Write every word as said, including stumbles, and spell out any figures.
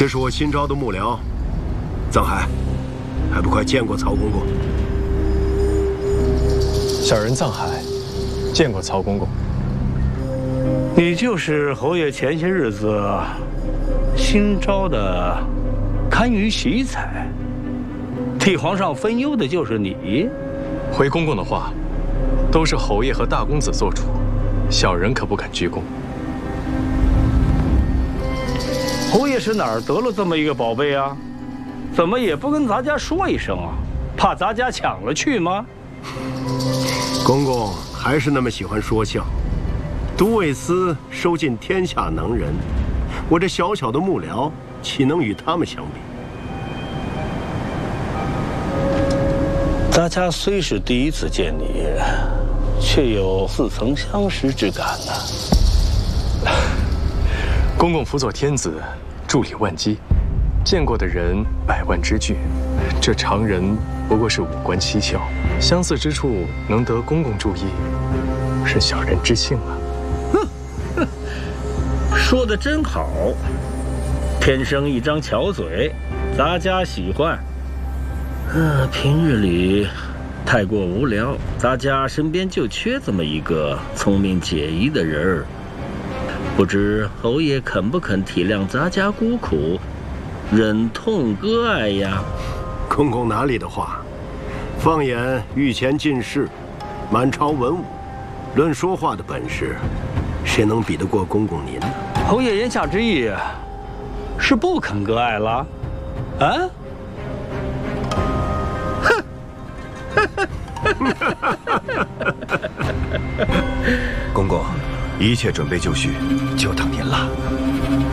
这是我新招的幕僚，藏海，还不快见过曹公公？ 小人藏海，见过曹公公。 你就是侯爷前些日子新招的堪舆喜才，替皇上分忧的就是你。 回公公的话，都是侯爷和大公子做主，小人可不敢居功。 侯爷是哪儿得了这么一个宝贝啊？怎么也不跟咱家说一声啊？怕咱家抢了去吗？ 公公还是那么喜欢说笑。都尉司收尽天下能人，我这小小的幕僚，岂能与他们相比？ 咱家虽是第一次见你，却有似曾相识之感呢。 公公辅佐天子，助理万机，见过的人百万之巨，这常人不过是五官七窍，相似之处能得公公注意，是小人之幸啊。 说得真好，天生一张巧嘴，咱家喜欢。呃，平日里太过无聊，咱家身边就缺这么一个聪明解疑的人儿。不知侯爷肯不肯体谅咱家孤苦，忍痛割爱呀？ 公公哪里的话，放眼御前进士，满朝文武，论说话的本事，谁能比得过公公您呢？ 侯爷言下之意是不肯割爱了？啊？ 公公，一切准备就绪，就等您了。